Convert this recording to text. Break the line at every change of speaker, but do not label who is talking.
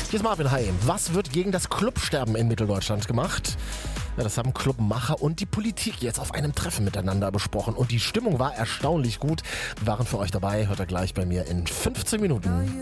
Hier ist Marvin, hi. Was wird gegen das Clubsterben in Mitteldeutschland gemacht? Ja, das haben Clubmacher und die Politik jetzt auf einem Treffen miteinander besprochen. Und die Stimmung war erstaunlich gut. Wir waren für euch dabei. Hört ihr gleich bei mir in 15 Minuten.